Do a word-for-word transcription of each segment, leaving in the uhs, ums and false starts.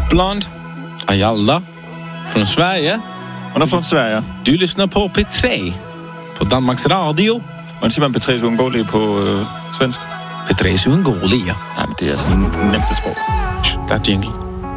Blond Ayala från Sverige. Hon är från Sverige. Du lyssnar på P tre på Danmarks Radio. Man siger man P tre's uundgåelige på øh, svensk? P tre's uundgåelige. Nej, men det er sådan nemt et sprog. Der er jingle.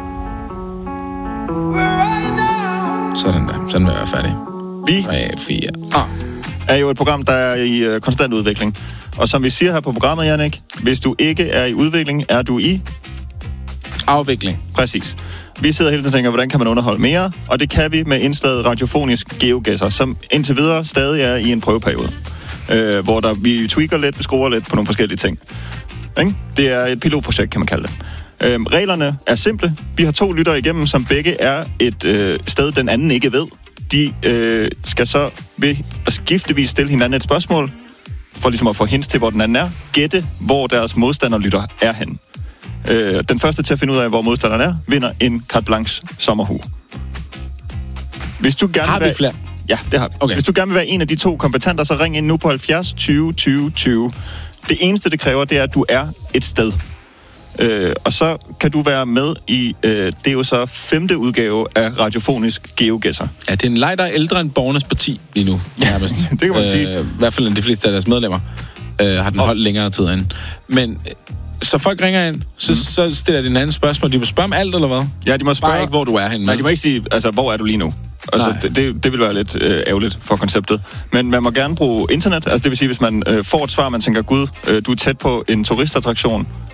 Sådan der. Sådan vil jeg være færdig. Vi tre, fire. Ah. er jo et program, der er i øh, konstant udvikling. Og som vi siger her på programmet, Jannik, hvis du ikke er i udvikling, er du i... Afvikling. Præcis. Vi sidder hele tiden og tænker, hvordan kan man underholde mere? Og det kan vi med indslaget Radiofonisk GeoGæsser, som indtil videre stadig er i en prøveperiode. Øh, hvor der, vi tweaker lidt, vi skruer lidt på nogle forskellige ting. Ikke? Det er et pilotprojekt, kan man kalde det. Øh, reglerne er simple. Vi har to lyttere igennem, som begge er et øh, sted, den anden ikke ved. De øh, skal så ved at skiftevis stille hinanden et spørgsmål, for ligesom at få hints til, hvor den anden er. Gætte, hvor deres modstanderlytter er henne. Øh, den første til at finde ud af, hvor modstanderen er, vinder en carte blanche sommerhue. Hvis du gerne har vi vil... flere? Ja, det har vi. Okay. Hvis du gerne vil være en af de to kompetenter, så ring ind nu på halvfjerds tyve tyve tyve. Det eneste, det kræver, det er, at du er et sted. Øh, og så kan du være med i, øh, det er jo så femte udgave af Radiofonisk GeoGæsser. Ja, det er en leg, der er ældre end Borgernes Parti lige nu, nærmest. det kan man sige. Øh, I hvert fald de fleste af deres medlemmer øh, har den holdt længere tid end. Men så folk ringer ind, så, mm. så stiller de en anden spørgsmål. De må spørge om alt, eller hvad? Ja, de må spørge... Bare ikke, hvor du er henne. Nej, de må ikke sige, altså, hvor er du lige nu? Altså, det, det, det vil være lidt øh, ærgerligt for konceptet. Men man må gerne bruge internet. Altså, det vil sige, hvis man øh, får et svar, man tænker, gud, øh, du er tæt på en turistattraktion,